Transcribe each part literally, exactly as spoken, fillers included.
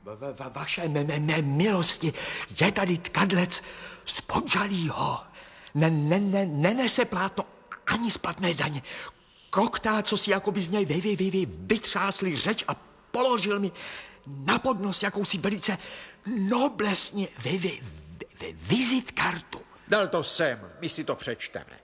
Va, va, vaše me, me, me milosti, je tady tkadlec z Podžalího. Ne, ne, ne, nenese plátno ani splatné daně. Koktá, co si jakoby z něj vy, vy, vy, vy, vytřásli řeč a položil mi na podnos jakousi velice noblesně vy, vy, vy, vizitkartu. Dal to sem, my si to přečteme.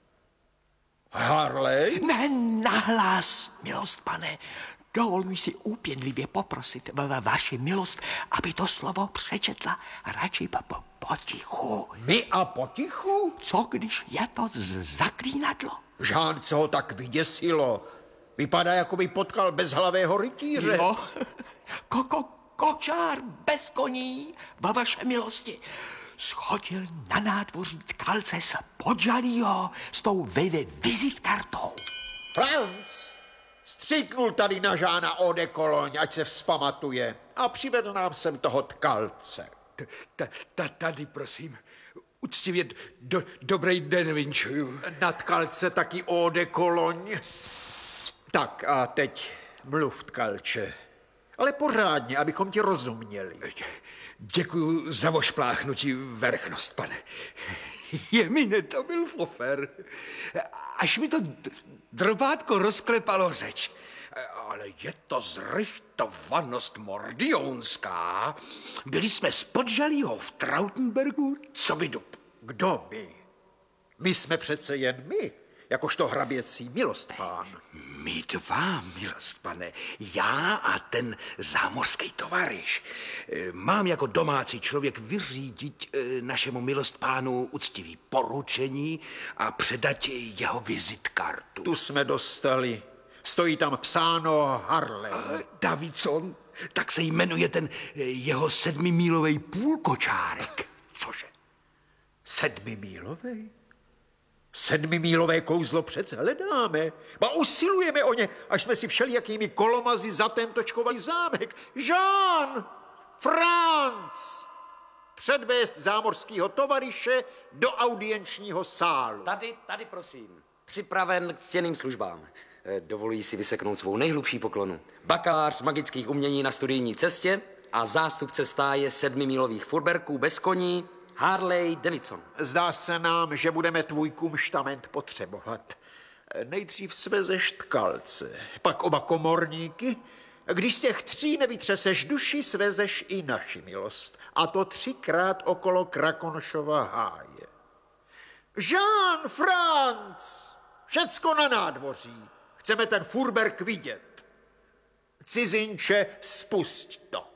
Harley? Ne, nahlas, milost pane. Dovoluji si úpěnlivě poprosit va, vaši milost, aby to slovo přečetla radši po, po, potichu. My a potichu? Co když je to z zaklínadlo? Žán, co ho tak vyděsilo? Vypadá, jako by potkal bezhlavého rytíře. Jo, ko, ko, kočár bez koní, va vaše milosti. Schodil na nádvoří tkalce z Podžalího s tou vy, vy, vizitkartou. Franc stříknul tady na Žána eau de Cologne, ať se vzpamatuje, a přivedl nám sem toho tkalce. Ta, ta, tady, prosím, uctivě do, dobrý den vinčuju. Na tkalce taky eau de Cologne. Tak a teď mluv, tkalče. Ale pořádně, abychom ti rozuměli. Děkuju za vošpláchnutí, verchnost, pane. Je mi to byl fofer. Až mi to drobátko rozklepalo řeč. Ale je to zrychtovanost mordionská. Byli jsme z Podžalího v Trautenbergu, co by dub. Kdo my? My jsme přece jen my, jakožto hraběcí milost pán. My dva, milost pane, já a ten zámořský tovaryš. Mám jako domácí člověk vyřídit našemu milost pánu uctivý poručení a předat jeho vizitkartu. Tu jsme dostali. Stojí tam psáno Harley. Davidson, tak se jmenuje ten jeho sedmimílovej půlkočárek. Cože? Sedmimílovej? Sedmimílové kouzlo přece hledáme. A usilujeme o ně, až jsme si všelijakými kolomazy zatentočkovali zámek. Jean! Franc! Předvést zámořského tovaryše do audienčního sálu. Tady, tady prosím. Připraven k ctěným službám. Dovoluji si vyseknout svou nejhlubší poklonu. Bakalář magických umění na studijní cestě a zástupce stáje sedmimílových furberků bez koní Harley Davidson. Zdá se nám, že budeme tvůj kumštament potřebovat. Nejdřív svezeš tkalce, pak oba komorníky. Když z těch tří nevytřeseš duši, svezeš i naši milost. A to třikrát okolo Krakonšova háje. Jean, Franc, všecko na nádvoří. Chceme ten furberk vidět. Cizinče, spusť to.